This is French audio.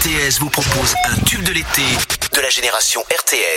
RTS vous propose un tube de l'été de la génération RTS.